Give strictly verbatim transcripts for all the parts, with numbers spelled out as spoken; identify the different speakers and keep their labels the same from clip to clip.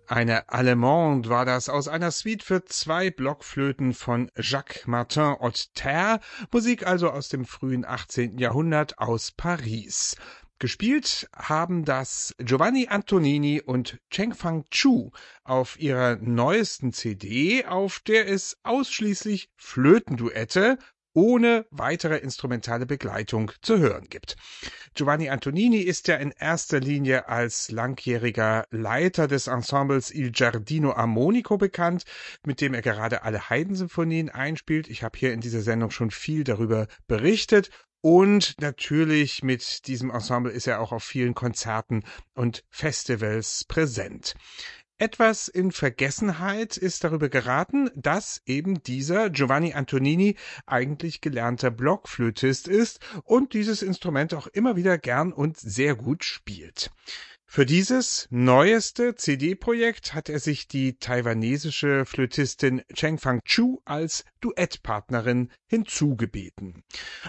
Speaker 1: Eine Allemande war das aus einer Suite für zwei Blockflöten von Jacques Martin Otter, Musik also aus dem frühen achtzehnten Jahrhundert aus Paris. Gespielt haben das Giovanni Antonini und Cheng-Fang Chu auf ihrer neuesten C D, auf der es ausschließlich Flötenduette ohne weitere instrumentale Begleitung zu hören gibt. Giovanni Antonini ist ja in erster Linie als langjähriger Leiter des Ensembles Il Giardino Armonico bekannt, mit dem er gerade alle Haydn-Symphonien einspielt. Ich habe hier in dieser Sendung schon viel darüber berichtet. Und natürlich mit diesem Ensemble ist er auch auf vielen Konzerten und Festivals präsent. Etwas in Vergessenheit ist darüber geraten, dass eben dieser Giovanni Antonini eigentlich gelernter Blockflötist ist und dieses Instrument auch immer wieder gern und sehr gut spielt. Für dieses neueste C D-Projekt hat er sich die taiwanesische Flötistin Cheng-Fang Chu als Duettpartnerin hinzugebeten.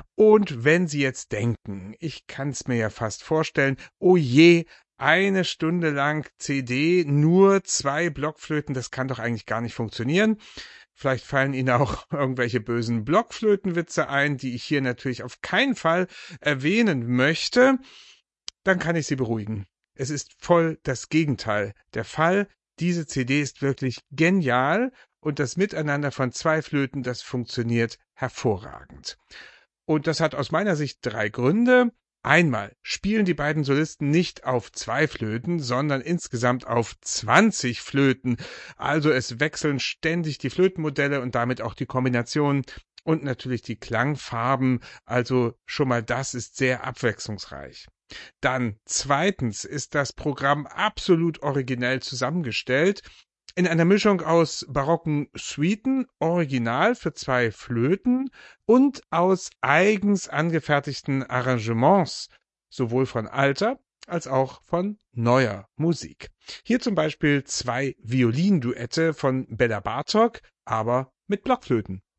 Speaker 1: Und wenn Sie jetzt denken, ich kann's mir ja fast vorstellen, oh je, eine Stunde lang C D, nur zwei Blockflöten, das kann doch eigentlich gar nicht funktionieren. Vielleicht fallen Ihnen auch irgendwelche bösen Blockflötenwitze ein, die ich hier natürlich auf keinen Fall erwähnen möchte. Dann kann ich Sie beruhigen. Es ist voll das Gegenteil der Fall. Diese C D ist wirklich genial und das Miteinander von zwei Flöten, das funktioniert hervorragend. Und das hat aus meiner Sicht drei Gründe. Einmal spielen die beiden Solisten nicht auf zwei Flöten, sondern insgesamt auf zwanzig Flöten. Also es wechseln ständig die Flötenmodelle und damit auch die Kombinationen und natürlich die Klangfarben. Also schon mal das ist sehr abwechslungsreich. Dann zweitens ist das Programm absolut originell zusammengestellt. In einer Mischung aus barocken Suiten, original für zwei Flöten und aus eigens angefertigten Arrangements, sowohl von alter als auch von neuer Musik. Hier zum Beispiel zwei Violinduette von Bela Bartok, aber mit Blockflöten.